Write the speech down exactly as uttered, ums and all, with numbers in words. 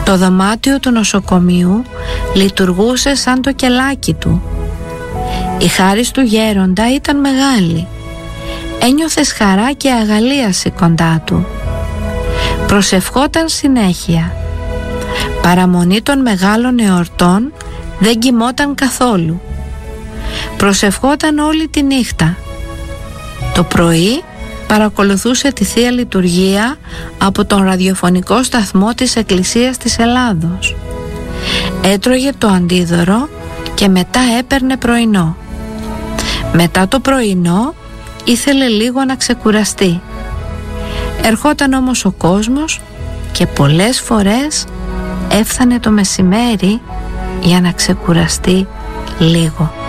Το δωμάτιο του νοσοκομείου λειτουργούσε σαν το κελάκι του. Η χάρις του γέροντα ήταν μεγάλη. Ένιωθες χαρά και αγαλίαση κοντά του. Προσευχόταν συνέχεια. Παραμονή των μεγάλων εορτών δεν κοιμόταν καθόλου. Προσευχόταν όλη τη νύχτα. Το πρωί παρακολουθούσε τη Θεία Λειτουργία από τον ραδιοφωνικό σταθμό της Εκκλησίας της Ελλάδος. Έτρωγε το αντίδωρο και μετά έπαιρνε πρωινό. Μετά το πρωινό ήθελε λίγο να ξεκουραστεί. Ερχόταν όμως ο κόσμος και πολλές φορές έφτανε το μεσημέρι για να ξεκουραστεί λίγο.